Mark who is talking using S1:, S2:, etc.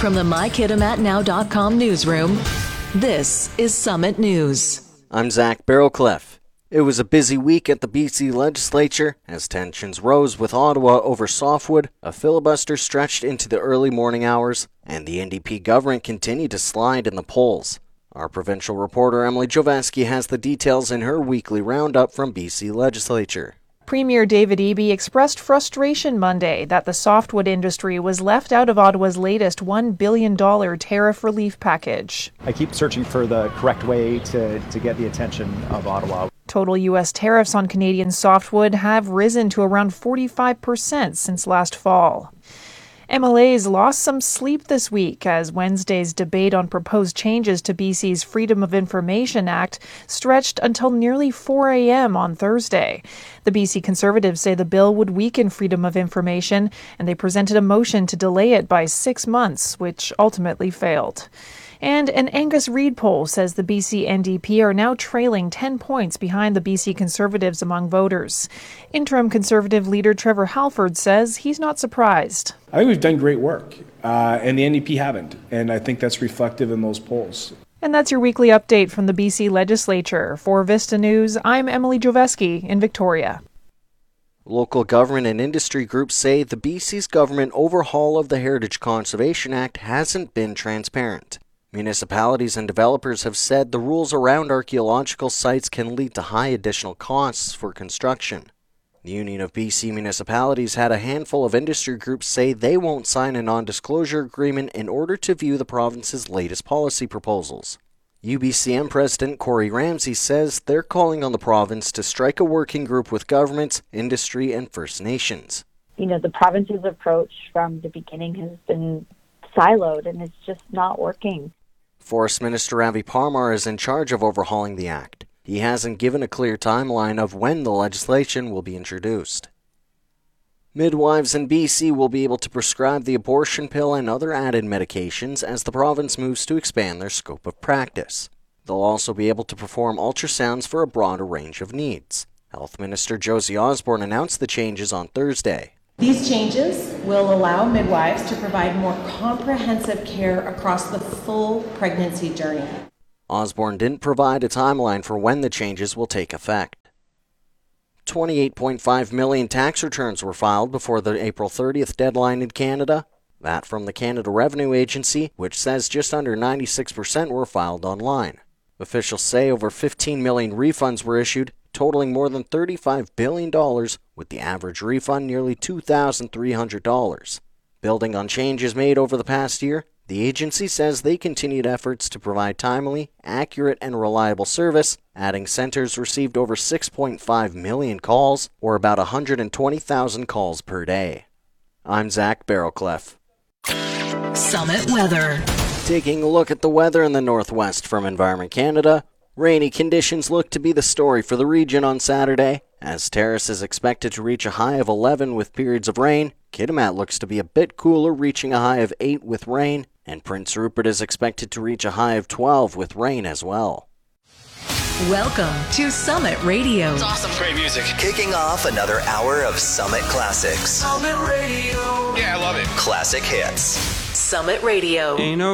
S1: From the MyKitimatNow.com newsroom, this is Summit News.
S2: I'm Zach Barrowcliff. It was a busy week at the BC legislature as tensions rose with Ottawa over softwood, a filibuster stretched into the early morning hours, and the NDP government continued to slide in the polls. Our provincial reporter Emily Joveski has the details in her weekly roundup from BC legislature.
S3: Premier David Eby expressed frustration Monday that the softwood industry was left out of Ottawa's latest $1 billion tariff relief package.
S4: I keep searching for the correct way to get the attention of Ottawa.
S3: Total U.S. tariffs on Canadian softwood have risen to around 45% since last fall. MLAs lost some sleep this week as Wednesday's debate on proposed changes to BC's Freedom of Information Act stretched until nearly 4 a.m. on Thursday. The BC Conservatives say the bill would weaken freedom of information, and they presented a motion to delay it by 6 months, which ultimately failed. And an Angus Reid poll says the BC NDP are now trailing 10 points behind the BC Conservatives among voters. Interim Conservative leader Trevor Halford says he's not surprised.
S5: I think we've done great work, and the NDP haven't, and I think that's reflective in those polls.
S3: And that's your weekly update from the BC legislature. For Vista News, I'm Emily Joveski in Victoria.
S2: Local government and industry groups say the BC's government overhaul of the Heritage Conservation Act hasn't been transparent. Municipalities and developers have said the rules around archaeological sites can lead to high additional costs for construction. The Union of BC Municipalities had a handful of industry groups say they won't sign a non-disclosure agreement in order to view the province's latest policy proposals. UBCM President Corey Ramsey says they're calling on the province to strike a working group with governments, industry, and First Nations.
S6: The province's approach from the beginning has been siloed, and it's just not working.
S2: Forest Minister Ravi Parmar is in charge of overhauling the act. He hasn't given a clear timeline of when the legislation will be introduced. Midwives in BC will be able to prescribe the abortion pill and other added medications as the province moves to expand their scope of practice. They'll also be able to perform ultrasounds for a broader range of needs. Health Minister Josie Osborne announced the changes on Thursday.
S7: These changes will allow midwives to provide more comprehensive care across the full pregnancy journey.
S2: Osborne didn't provide a timeline for when the changes will take effect. 28.5 million tax returns were filed before the April 30th deadline in Canada. That from the Canada Revenue Agency, which says just under 96% were filed online. Officials say over 15 million refunds were issued, totaling more than $35 billion, with the average refund nearly $2,300. Building on changes made over the past year, the agency says they continued efforts to provide timely, accurate, and reliable service, adding centers received over 6.5 million calls, or about 120,000 calls per day. I'm Zach Barrowcliff.
S1: Summit Weather.
S2: Taking a look at the weather in the northwest from Environment Canada, rainy conditions look to be the story for the region on Saturday, as Terrace is expected to reach a high of 11 with periods of rain. Kitimat looks to be a bit cooler, reaching a high of 8 with rain, and Prince Rupert is expected to reach a high of 12 with rain as well.
S1: Welcome to Summit Radio.
S8: It's awesome. Great music. Kicking off another hour of Summit Classics. Summit Radio. Yeah, I love it. Classic hits.
S1: Summit Radio.
S9: Ain't no